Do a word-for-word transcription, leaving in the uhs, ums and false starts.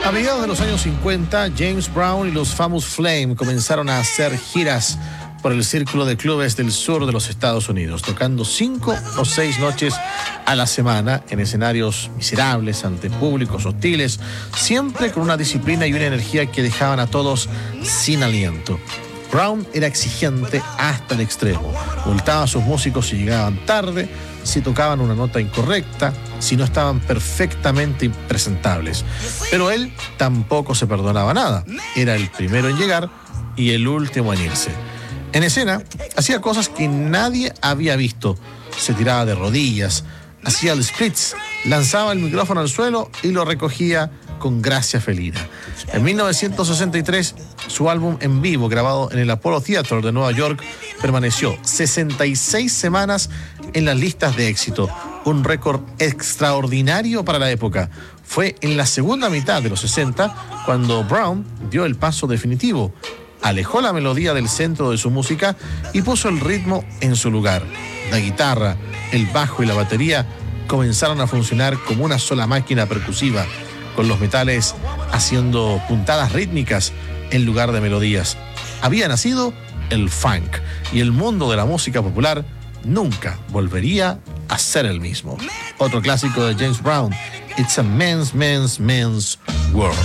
A mediados de los años cincuenta, James Brown y los Famous Flame comenzaron a hacer giras por el círculo de clubes del sur de los Estados Unidos, tocando cinco o seis noches a la semana en escenarios miserables ante públicos hostiles, siempre con una disciplina y una energía que dejaban a todos sin aliento. Brown era exigente hasta el extremo. Multaba a sus músicos si llegaban tarde, si tocaban una nota incorrecta, si no estaban perfectamente presentables. Pero él tampoco se perdonaba nada. Era el primero en llegar y el último en irse. En escena, hacía cosas que nadie había visto. Se tiraba de rodillas, hacía el splits, lanzaba el micrófono al suelo y lo recogía con gracia felina. En mil novecientos sesenta y tres, su álbum en vivo, grabado en el Apollo Theater de Nueva York, permaneció sesenta y seis semanas en las listas de éxito, un récord extraordinario para la época. Fue en la segunda mitad de los sesenta cuando Brown dio el paso definitivo, alejó la melodía del centro de su música y puso el ritmo en su lugar. La guitarra, el bajo y la batería comenzaron a funcionar como una sola máquina percusiva, con los metales haciendo puntadas rítmicas en lugar de melodías. Había nacido el funk y el mundo de la música popular nunca volvería a ser el mismo. Otro clásico de James Brown, It's a Men's, Men's, Men's World.